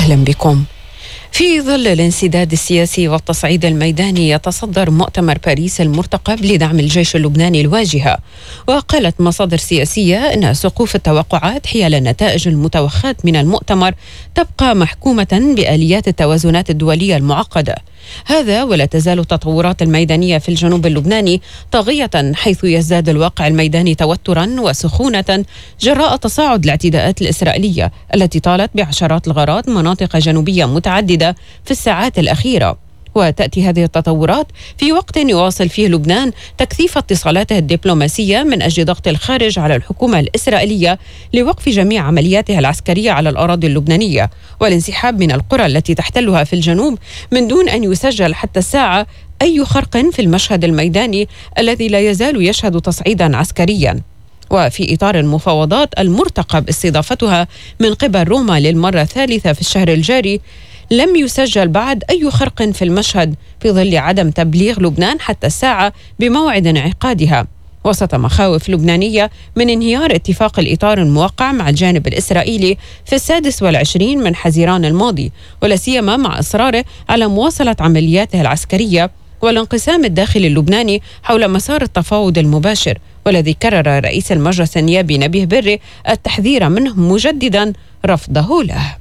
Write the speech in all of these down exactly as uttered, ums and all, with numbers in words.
أهلا بكم. في ظل الانسداد السياسي والتصعيد الميداني يتصدر مؤتمر باريس المرتقب لدعم الجيش اللبناني الواجهة، وقالت مصادر سياسية أن سقوف التوقعات حيال النتائج المتوخاة من المؤتمر تبقى محكومة بآليات التوازنات الدولية المعقدة. هذا ولا تزال التطورات الميدانية في الجنوب اللبناني طاغية، حيث يزداد الواقع الميداني توترا وسخونة جراء تصاعد الاعتداءات الإسرائيلية التي طالت بعشرات الغارات مناطق جنوبية متعددة في الساعات الأخيرة. وتأتي هذه التطورات في وقت يواصل فيه لبنان تكثيف اتصالاته الدبلوماسية من أجل ضغط الخارج على الحكومة الإسرائيلية لوقف جميع عملياتها العسكرية على الأراضي اللبنانية والانسحاب من القرى التي تحتلها في الجنوب، من دون أن يسجل حتى الساعة أي خرق في المشهد الميداني الذي لا يزال يشهد تصعيدا عسكريا. وفي إطار المفاوضات المرتقب استضافتها من قبل روما للمرة الثالثة في الشهر الجاري، لم يسجل بعد أي خرق في المشهد في ظل عدم تبليغ لبنان حتى الساعة بموعد انعقادها، وسط مخاوف لبنانية من انهيار اتفاق الإطار الموقع مع الجانب الإسرائيلي في السادس والعشرين من حزيران الماضي، ولا سيما مع إصراره على مواصلة عملياته العسكرية والانقسام الداخلي اللبناني حول مسار التفاوض المباشر، والذي كرر رئيس المجلس النيابي نبيه بري التحذير منه مجددا رفضه له.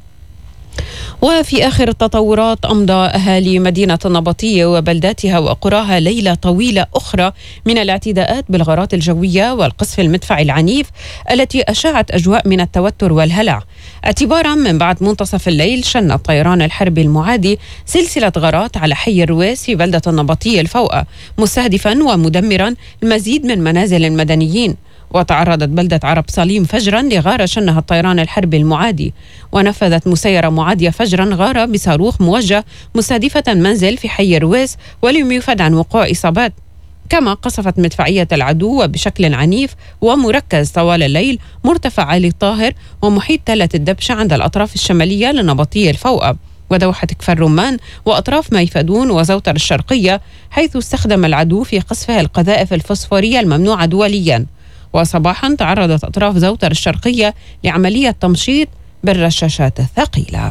وفي آخر التطورات، أمضى أهالي مدينة النبطية وبلداتها وقراها ليلة طويلة أخرى من الاعتداءات بالغارات الجوية والقصف المدفعي العنيف التي أشاعت أجواء من التوتر والهلع، اعتبارا من بعد منتصف الليل شن الطيران الحربي المعادي سلسلة غارات على حي الرويس في بلدة النبطية الفوقة، مستهدفا ومدمرا المزيد من منازل المدنيين. وتعرضت بلدة عرب صليم فجرا لغارة شنها الطيران الحربي المعادي، ونفذت مسيرة معادية فجرا غارة بصاروخ موجه مستهدفة منزل في حي الرويس ولم يفد عن وقوع إصابات. كما قصفت مدفعية العدو بشكل عنيف ومركز طوال الليل مرتفع علي الطاهر ومحيط تلة الدبشة عند الأطراف الشمالية للنبطية الفوقة ودوحة كفر رمان وأطراف ميفدون وزوتر الشرقية، حيث استخدم العدو في قصفها القذائف الفوسفورية الممنوعة دوليا. وصباحا تعرضت أطراف زوتر الشرقية لعملية تمشيط بالرشاشات الثقيلة.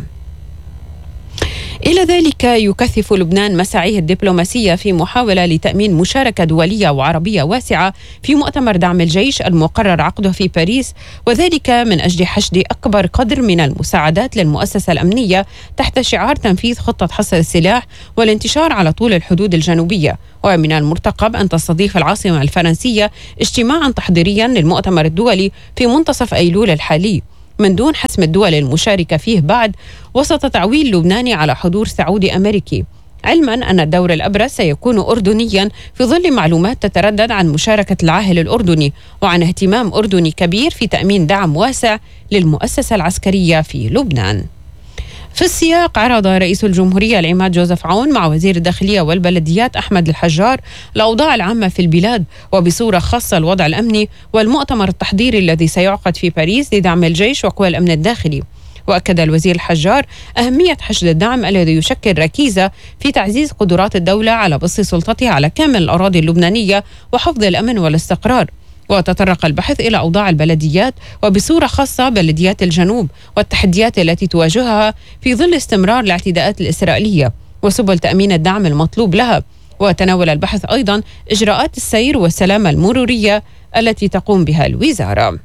إلى ذلك يكثف لبنان مساعيه الدبلوماسية في محاولة لتأمين مشاركة دولية وعربية واسعة في مؤتمر دعم الجيش المقرر عقده في باريس، وذلك من أجل حشد أكبر قدر من المساعدات للمؤسسة الأمنية تحت شعار تنفيذ خطة حصر السلاح والانتشار على طول الحدود الجنوبية. ومن المرتقب أن تستضيف العاصمة الفرنسية اجتماعا تحضيريا للمؤتمر الدولي في منتصف أيلول الحالي، من دون حسم الدول المشاركة فيه بعد، وسط تعويل لبناني على حضور سعودي أمريكي، علما أن الدور الأبرز سيكون أردنيا في ظل معلومات تتردد عن مشاركة العاهل الأردني وعن اهتمام أردني كبير في تأمين دعم واسع للمؤسسة العسكرية في لبنان. في السياق، عرض رئيس الجمهورية العماد جوزيف عون مع وزير الداخلية والبلديات أحمد الحجار الأوضاع العامة في البلاد، وبصورة خاصة الوضع الأمني والمؤتمر التحضيري الذي سيعقد في باريس لدعم الجيش وقوى الأمن الداخلي. وأكد الوزير الحجار أهمية حشد الدعم الذي يشكل ركيزة في تعزيز قدرات الدولة على بسط سلطتها على كامل الأراضي اللبنانية وحفظ الأمن والاستقرار. وتطرق البحث إلى أوضاع البلديات وبصورة خاصة بلديات الجنوب والتحديات التي تواجهها في ظل استمرار الاعتداءات الإسرائيلية وسبل تأمين الدعم المطلوب لها. وتناول البحث أيضا إجراءات السير والسلامة المرورية التي تقوم بها الوزارة.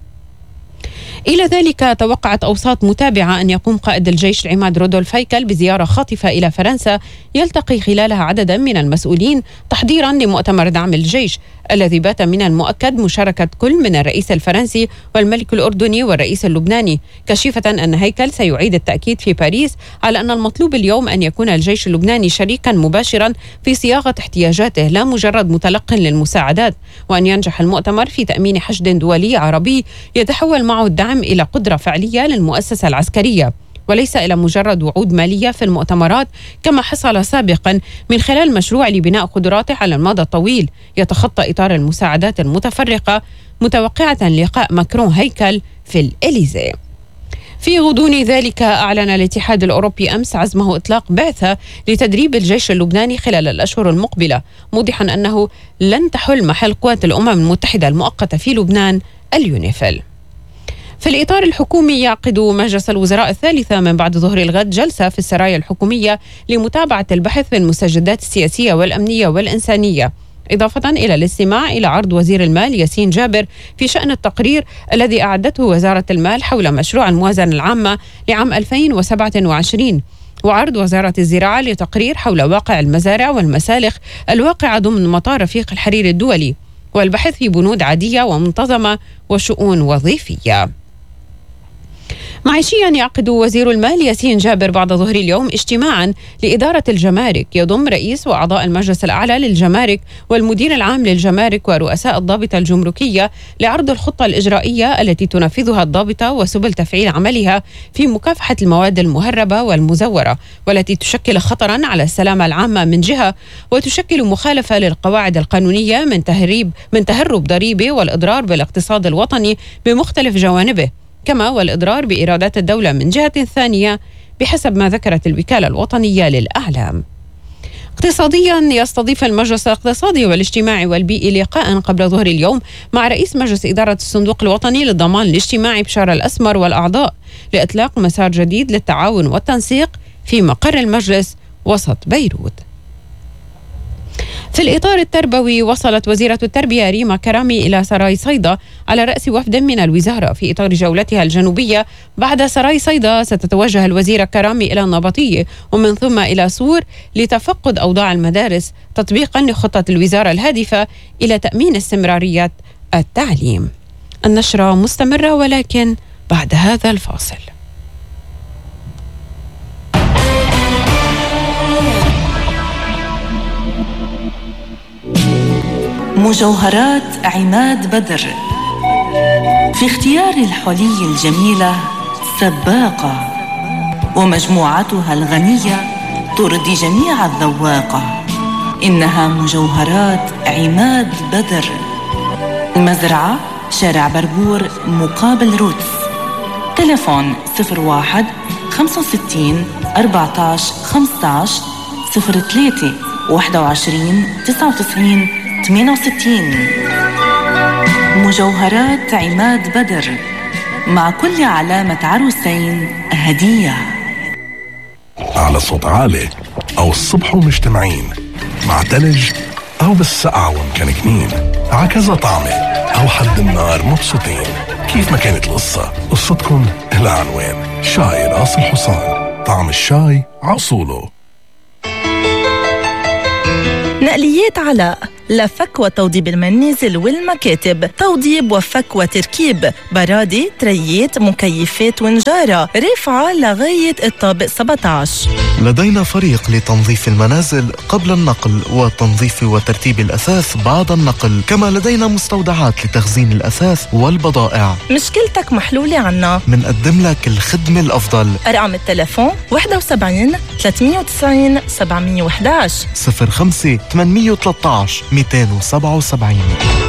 إلى ذلك، توقعت أوساط متابعة أن يقوم قائد الجيش العماد رودولف هيكل بزيارة خاطفة إلى فرنسا يلتقي خلالها عددا من المسؤولين تحضيرا لمؤتمر دعم الجيش الذي بات من المؤكد مشاركة كل من الرئيس الفرنسي والملك الأردني والرئيس اللبناني، كشفة أن هيكل سيعيد التأكيد في باريس على أن المطلوب اليوم أن يكون الجيش اللبناني شريكا مباشرا في صياغة احتياجاته لا مجرد متلق للمساعدات، وأن ينجح المؤتمر في تأمين حشد دولي عربي يتحول معه الدعم إلى قدرة فعلية للمؤسسة العسكرية وليس إلى مجرد وعود مالية في المؤتمرات كما حصل سابقا من خلال مشروع لبناء قدراته على المدى الطويل يتخطى إطار المساعدات المتفرقة، متوقعة لقاء ماكرون هيكل في الإليزي. في غضون ذلك، أعلن الاتحاد الأوروبي أمس عزمه إطلاق بعثة لتدريب الجيش اللبناني خلال الأشهر المقبلة، موضحا أنه لن تحل محل قوات الأمم المتحدة المؤقتة في لبنان اليونيفيل. في الإطار الحكومي يعقد مجلس الوزراء الثالثة من بعد ظهر الغد جلسة في السرايا الحكومية لمتابعة البحث في المستجدات السياسية والأمنية والإنسانية، إضافة إلى الاستماع إلى عرض وزير المال ياسين جابر في شأن التقرير الذي أعدته وزارة المال حول مشروع الموازنة العامة لعام ألفين وسبعة وعشرين، وعرض وزارة الزراعة لتقرير حول واقع المزارع والمسالخ الواقعة ضمن مطار رفيق الحرير الدولي، والبحث في بنود عادية ومنتظمة وشؤون وظيفية. معيشيا يعقد وزير المال ياسين جابر بعد ظهر اليوم اجتماعا لإدارة الجمارك يضم رئيس وأعضاء المجلس الأعلى للجمارك والمدير العام للجمارك ورؤساء الضابطة الجمركية لعرض الخطة الإجرائية التي تنفذها الضابطة وسبل تفعيل عملها في مكافحة المواد المهربة والمزورة، والتي تشكل خطرا على السلامة العامة من جهة، وتشكل مخالفة للقواعد القانونية من تهريب من تهرب ضريبي والإضرار بالاقتصاد الوطني بمختلف جوانبه، كما والإضرار بإيرادات الدولة من جهة ثانية، بحسب ما ذكرت الوكالة الوطنية للأعلام. اقتصاديا يستضيف المجلس الاقتصادي والاجتماعي والبيئي لقاء قبل ظهر اليوم مع رئيس مجلس إدارة الصندوق الوطني للضمان الاجتماعي بشار الأسمر والأعضاء لإطلاق مسار جديد للتعاون والتنسيق في مقر المجلس وسط بيروت. في الإطار التربوي وصلت وزيرة التربية ريما كرامي إلى سراي صيدا على رأس وفد من الوزارة في إطار جولتها الجنوبية. بعد سراي صيدا ستتوجه الوزيرة كرامي إلى النبطية ومن ثم إلى سور لتفقد أوضاع المدارس تطبيقا لخطة الوزارة الهادفة إلى تأمين استمرارية التعليم. النشرة مستمرة ولكن بعد هذا الفاصل. مجوهرات عماد بدر في اختيار الحلي الجميلة سباقة، ومجموعتها الغنية ترضي جميع الذواقة. إنها مجوهرات عماد بدر، المزرعة شارع بربور مقابل روتس. تلفون صفر واحد خمسة وستين أربعة عشر خمسة عشر صفر ثلاثة واحد وعشرين تسعة وتسعين ثمانية وستين. مجوهرات عماد بدر، مع كل علامة عروسين هدية. على صوت عالي أو الصبح ومجتمعين، مع تلج أو بالسقعة ومكنكنين، عكذا طعمة أو حد النار مبسوطين. كيف ما كانت القصة، قصتكم إلها عنوان. شاي راس الحصان، طعم الشاي عصوله. نقليات علاء، لفك وتوضيب المنازل والمكاتب، توضيب وفك وتركيب، برادة، تريات، مكيفات ونجارة، رفعة لغاية الطابق سبعة عشر. لدينا فريق لتنظيف المنازل قبل النقل وتنظيف وترتيب الأثاث بعد النقل، كما لدينا مستودعات لتخزين الأثاث والبضائع. مشكلتك محلولة عنا، منقدم لك الخدمة الأفضل. أرقام التلفون واحد وسبعين ثلاثمية وتسعين سبعمية وإحدى عشر صفر خمسة ثمانمية وثلاثة عشر مئتين وسبعة وسبعين.